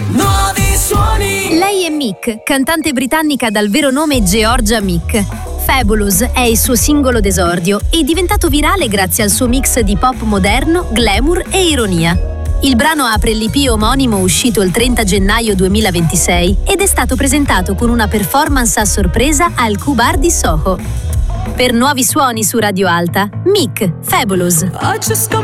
nuovi suoni. Lei è Mick, cantante britannica dal vero nome Georgia Mick. Fabulous è il suo singolo d'esordio e è diventato virale grazie al suo mix di pop moderno, glamour e ironia. Il brano apre l'EP omonimo uscito il 30 gennaio 2026 ed è stato presentato con una performance a sorpresa al Q-Bar di Soho. Per nuovi suoni su Radio Alta, Mick, Fabulous. I just got